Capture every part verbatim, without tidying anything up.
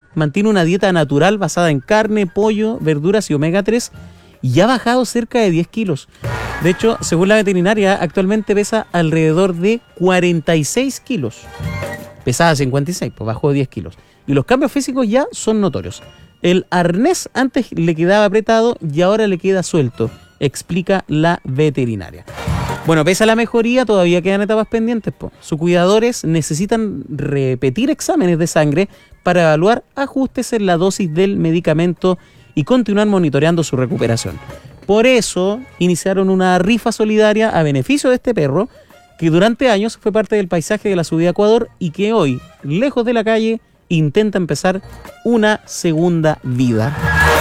mantiene una dieta natural basada en carne, pollo, verduras y omega tres y ha bajado cerca de diez kilos. De hecho, según la veterinaria, actualmente pesa alrededor de cuarenta y seis kilos. Pesaba cincuenta y seis, pues bajó diez kilos. Y los cambios físicos ya son notorios. El arnés antes le quedaba apretado y ahora le queda suelto, explica la veterinaria. Bueno, pese a la mejoría, todavía quedan etapas pendientes, po. Sus cuidadores necesitan repetir exámenes de sangre para evaluar ajustes en la dosis del medicamento y continuar monitoreando su recuperación. Por eso, iniciaron una rifa solidaria a beneficio de este perro, que durante años fue parte del paisaje de la subida a Ecuador y que hoy, lejos de la calle, intenta empezar una segunda vida.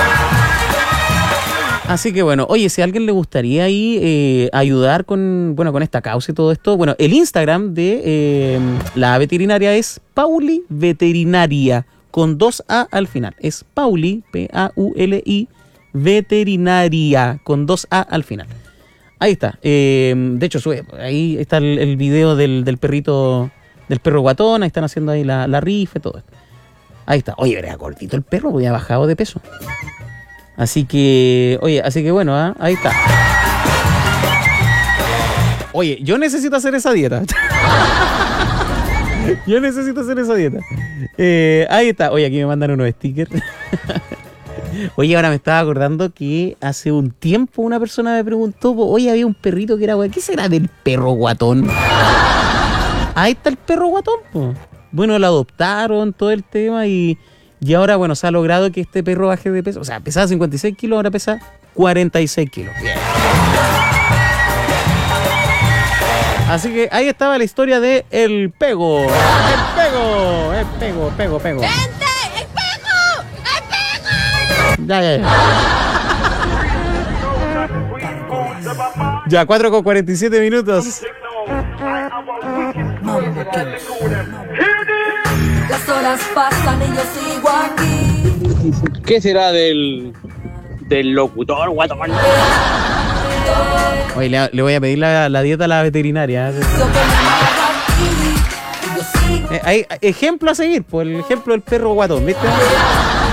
Así que bueno, oye, si a alguien le gustaría ahí eh, ayudar con, bueno, con esta causa y todo esto, bueno, el Instagram de eh, la veterinaria es Pauli Veterinaria, con dos A al final. Es Pauli, P A U L I, Veterinaria, con dos A al final. Ahí está. Eh, de hecho, sube, ahí está el, el video del, del perrito, del perro guatón, ahí están haciendo ahí la, la rifa y todo esto. Ahí está. Oye, era cortito el perro, porque ha bajado de peso. Así que, oye, así que bueno, ¿eh? Ahí está. Oye, yo necesito hacer esa dieta. Yo necesito hacer esa dieta. Eh, ahí está. Oye, aquí me mandan unos stickers. Oye, ahora me estaba acordando que hace un tiempo una persona me preguntó, oye, había un perrito que era, ¿qué será del perro guatón? Ahí está el perro guatón, po. Bueno, lo adoptaron, todo el tema y... Y ahora, bueno, se ha logrado que este perro baje de peso. O sea, pesaba cincuenta y seis kilos, ahora pesa cuarenta y seis kilos. Bien. Así que ahí estaba la historia de El Pego. El Pego, el Pego, Pego, Pego. ¡Vente! ¡El Pego! ¡El Pego! Ya, ya, ya. Ya, cuatro con cuarenta y siete minutos. Las horas pasan y yo sigo aquí. ¿Qué será del, del locutor, guatón? Oye, le, le voy a pedir la, la dieta a la veterinaria. Eh, hay ejemplo a seguir, pues el ejemplo del perro guatón, ¿viste?